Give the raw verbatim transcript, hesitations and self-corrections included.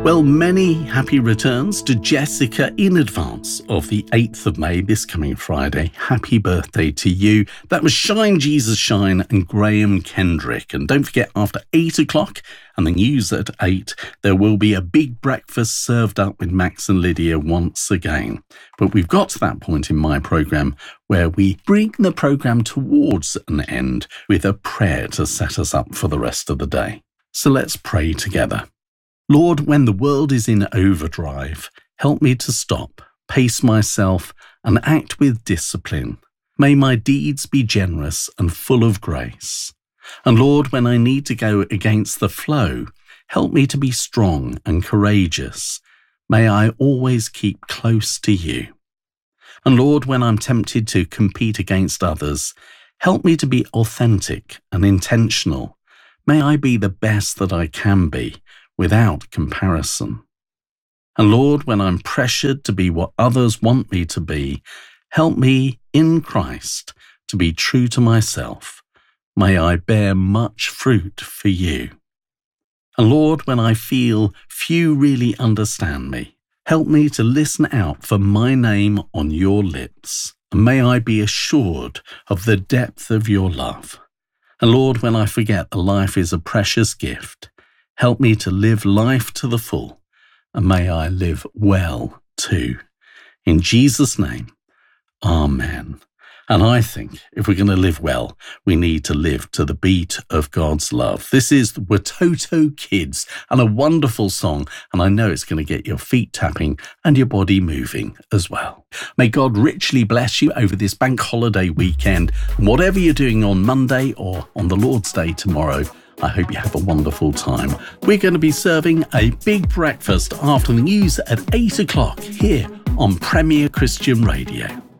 Well, many happy returns to Jessica in advance of the eighth of May, this coming Friday. Happy birthday to you. That was Shine Jesus Shine and Graham Kendrick. And don't forget, after eight o'clock and the news at eight, there will be a big breakfast served up with Max and Lydia once again. But we've got to that point in my programme where we bring the programme towards an end with a prayer to set us up for the rest of the day. So let's pray together. Lord, when the world is in overdrive, help me to stop, pace myself, and act with discipline. May my deeds be generous and full of grace. And Lord, when I need to go against the flow, help me to be strong and courageous. May I always keep close to you. And Lord, when I'm tempted to compete against others, help me to be authentic and intentional. May I be the best that I can be, without comparison. And Lord, when I'm pressured to be what others want me to be, help me in Christ to be true to myself. May I bear much fruit for you. And Lord, when I feel few really understand me, help me to listen out for my name on your lips. And may I be assured of the depth of your love. And Lord, when I forget that life is a precious gift, help me to live life to the full, and may I live well too. In Jesus' name, Amen. And I think if we're going to live well, we need to live to the beat of God's love. This is the Watoto Kids, and a wonderful song, and I know it's going to get your feet tapping and your body moving as well. May God richly bless you over this bank holiday weekend. And whatever you're doing on Monday or on the Lord's Day tomorrow, I hope you have a wonderful time. We're going to be serving a big breakfast after the news at eight o'clock here on Premier Christian Radio.